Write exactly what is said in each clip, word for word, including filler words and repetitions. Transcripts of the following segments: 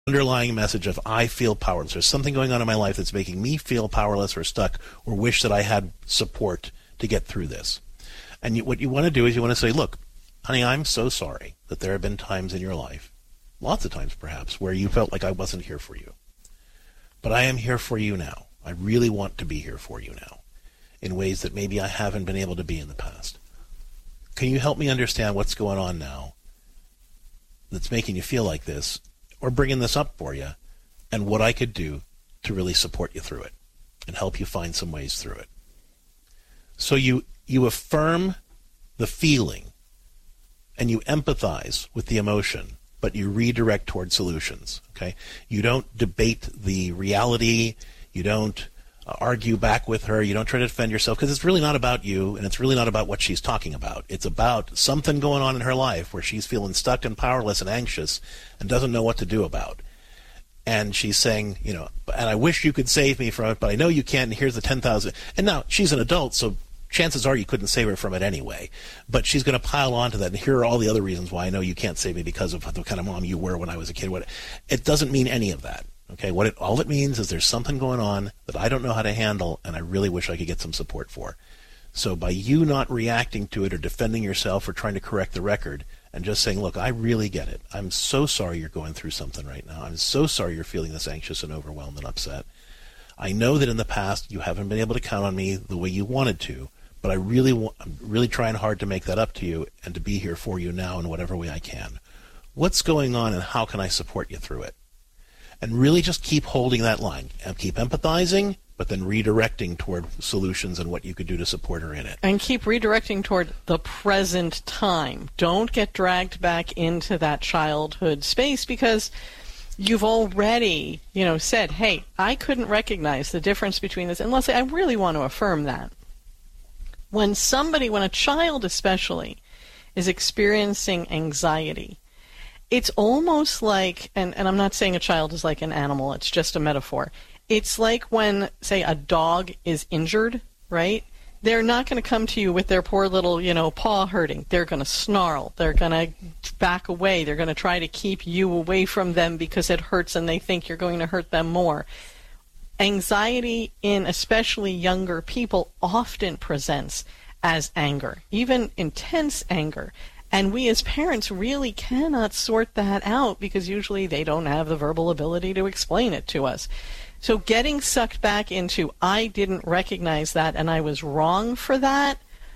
underlying message of I feel powerless. There's something going on in my life that's making me feel powerless or stuck or wish that I had support to get through this. And you, what you want to do is you want to say, look, honey, I'm so sorry that there have been times in your life, lots of times perhaps, where you felt like I wasn't here for you. But I am here for you now. I really want to be here for you now in ways that maybe I haven't been able to be in the past. Can you help me understand what's going on now that's making you feel like this or bringing this up for you and what I could do to really support you through it and help you find some ways through it? So you, you affirm the feeling and you empathize with the emotion, but you redirect toward solutions, okay? You don't debate the reality. You don't uh, argue back with her. You don't try to defend yourself because it's really not about you and it's really not about what she's talking about. It's about something going on in her life where she's feeling stuck and powerless and anxious and doesn't know what to do about. And she's saying, you know, and I wish you could save me from it, but I know you can't, and here's the ten thousand. And now she's an adult, so chances are you couldn't save her from it anyway. But she's going to pile on to that, and here are all the other reasons why I know you can't save me because of the kind of mom you were when I was a kid. What it doesn't mean any of that. Okay, what it all it means is there's something going on that I don't know how to handle, and I really wish I could get some support for. So by you not reacting to it or defending yourself or trying to correct the record and just saying, look, I really get it. I'm so sorry you're going through something right now. I'm so sorry you're feeling this anxious and overwhelmed and upset. I know that in the past you haven't been able to count on me the way you wanted to, but I really want, I'm really trying hard to make that up to you and to be here for you now in whatever way I can. What's going on and how can I support you through it? And really just keep holding that line and keep empathizing, but then redirecting toward solutions and what you could do to support her in it. And keep redirecting toward the present time. Don't get dragged back into that childhood space because you've already, you know, said, hey, I couldn't recognize the difference between this. And Leslie, I really want to affirm that. When somebody, when a child especially, is experiencing anxiety, it's almost like, and, and I'm not saying a child is like an animal, it's just a metaphor. It's like when, say, a dog is injured, right? They're not going to come to you with their poor little, you know, paw hurting. They're going to snarl. They're going to back away. They're going to try to keep you away from them because it hurts and they think you're going to hurt them more. Anxiety in especially younger people often presents as anger, even intense anger. And we as parents really cannot sort that out because usually they don't have the verbal ability to explain it to us. So getting sucked back into, I didn't recognize that and I was wrong for that,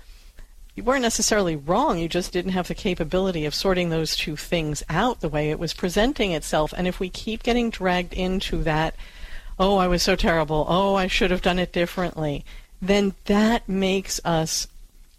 you weren't necessarily wrong, you just didn't have the capability of sorting those two things out the way it was presenting itself. And if we keep getting dragged into that, oh, I was so terrible, oh, I should have done it differently, then that makes us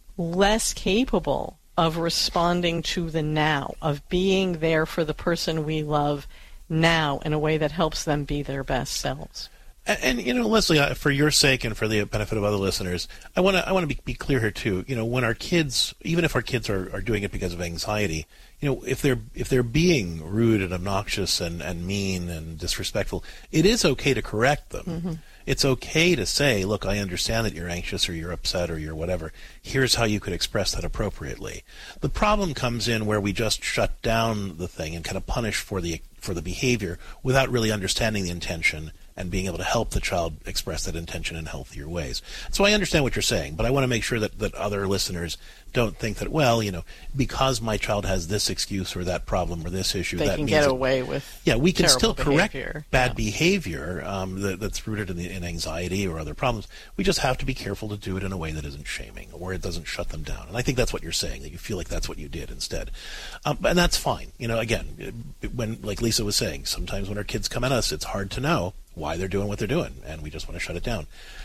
less capable of responding to the now, of being there for the person we love now in a way that helps them be their best selves. And, and you know, Leslie, for your sake and for the benefit of other listeners, I want to I want to be, be clear here too. You know, when our kids, even if our kids are, are doing it because of anxiety, you know, if they're if they're being rude and obnoxious and, and mean and disrespectful, it is okay to correct them. Mm-hmm. It's okay to say, look, I understand that you're anxious or you're upset or you're whatever. Here's how you could express that appropriately. The problem comes in where we just shut down the thing and kind of punish for the for the behavior without really understanding the intention and being able to help the child express that intention in healthier ways. So I understand what you're saying, but I want to make sure that, that other listeners don't think that, well, you know, because my child has this excuse or that problem or this issue, they that can means get that, away with yeah, we can still correct behavior. bad yeah. behavior um, that, that's rooted in, the, in anxiety or other problems. We just have to be careful to do it in a way that isn't shaming or it doesn't shut them down. And I think that's what you're saying, that you feel like that's what you did instead. Um, and that's fine. You know, again, when, like Lisa was saying, sometimes when our kids come at us, it's hard to know why they're doing what they're doing, and we just want to shut it down.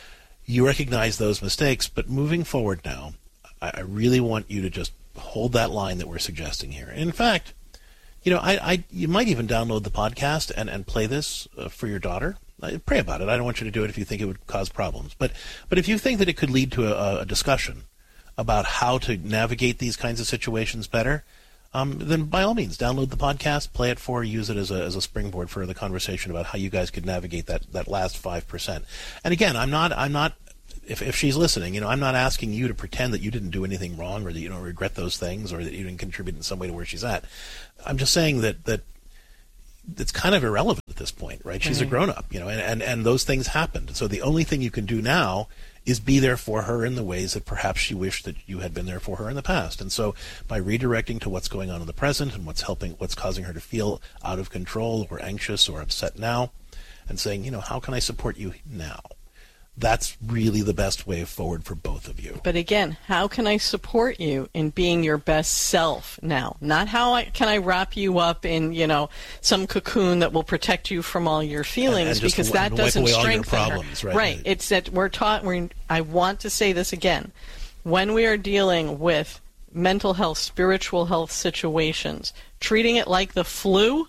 You recognize those mistakes, but moving forward now, I, I really want you to just hold that line that we're suggesting here. And in fact, you know, I, I you might even download the podcast and, and play this uh, for your daughter. I, pray about it. I don't want you to do it if you think it would cause problems. But but if you think that it could lead to a, a discussion about how to navigate these kinds of situations better, Um, then by all means, download the podcast, play it for, use it as a as a springboard for the conversation about how you guys could navigate that, that last five percent. And again, I'm not I'm not if if she's listening, you know, I'm not asking you to pretend that you didn't do anything wrong or that you don't regret those things or that you didn't contribute in some way to where she's at. I'm just saying that that it's kind of irrelevant at this point, right? She's right. a grown-up, you know, and, and, and those things happened. So the only thing you can do now is be there for her in the ways that perhaps she wished that you had been there for her in the past. And so by redirecting to what's going on in the present and what's helping, what's causing her to feel out of control or anxious or upset now, and saying, you know, how can I support you now? That's really the best way forward for both of you. But again, how can I support you in being your best self now? Not how I, can I wrap you up in, you know, some cocoon that will protect you from all your feelings, and, and just because w- that doesn't wipe away strengthen all your problems, her. Right. right. It's that we're taught. We're, I want to say this again. When we are dealing with mental health, spiritual health situations, treating it like the flu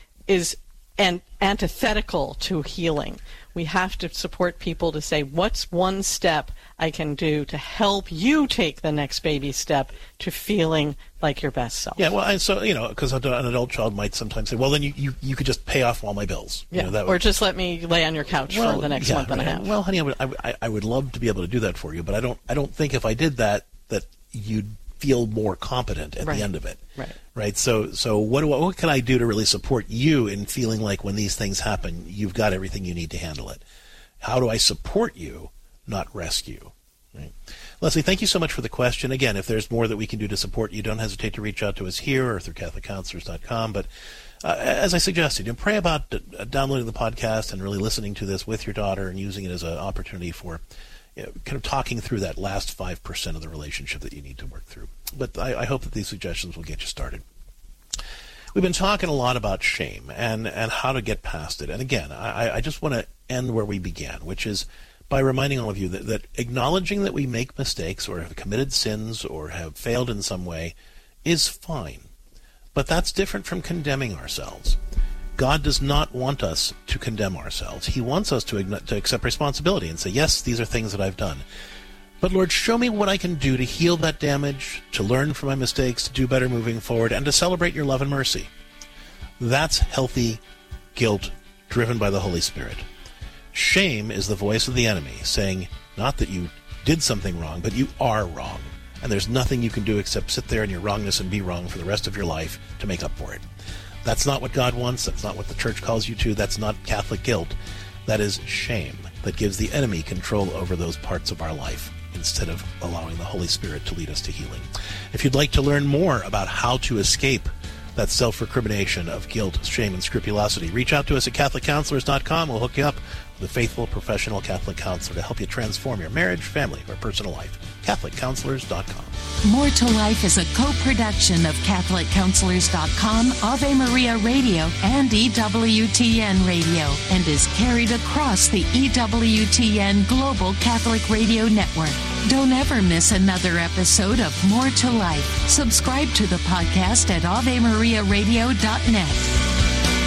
is an antithetical to healing. We have to support people to say, what's one step I can do to help you take the next baby step to feeling like your best self? Yeah, well, and so, you know, because an adult child might sometimes say, well, then you, you, you could just pay off all my bills. Yeah, you know, that or would, just let me lay on your couch well, for the next yeah, month and a right. half. Well, honey, I would, I, I would love to be able to do that for you, but I don't, I don't think if I did that, that you'd feel more competent at right. the end of it. Right. Right. So, so what do I, what can I do to really support you in feeling like when these things happen, you've got everything you need to handle it? How do I support you, not rescue? Right. Leslie, thank you so much for the question. Again, if there's more that we can do to support you, don't hesitate to reach out to us here or through Catholic Counselors dot com. But uh, as I suggested, you know, pray about d- downloading the podcast and really listening to this with your daughter and using it as an opportunity for, you know, kind of talking through that last five percent of the relationship that you need to work through. But I, I hope that these suggestions will get you started. We've been talking a lot about shame and, and how to get past it. And again, I, I just want to end where we began, which is by reminding all of you that, that acknowledging that we make mistakes or have committed sins or have failed in some way is fine. But that's different from condemning ourselves. God does not want us to condemn ourselves. He wants us to, to accept responsibility and say, yes, these are things that I've done. But Lord, show me what I can do to heal that damage, to learn from my mistakes, to do better moving forward, and to celebrate your love and mercy. That's healthy guilt driven by the Holy Spirit. Shame is the voice of the enemy saying, not that you did something wrong, but you are wrong. And there's nothing you can do except sit there in your wrongness and be wrong for the rest of your life to make up for it. That's not what God wants. That's not what the church calls you to. That's not Catholic guilt. That is shame that gives the enemy control over those parts of our life, instead of allowing the Holy Spirit to lead us to healing. If you'd like to learn more about how to escape that self-recrimination of guilt, shame, and scrupulosity, reach out to us at Catholic Counselors dot com. We'll hook you up with a faithful, professional Catholic counselor to help you transform your marriage, family, or personal life. Catholic Counselors dot com. More to Life is a co-production of Catholic Counselors dot com, Ave Maria Radio, and E W T N Radio, and is carried across the E W T N Global Catholic Radio Network. Don't ever miss another episode of More to Life. Subscribe to the podcast at Ave Maria Radio dot net.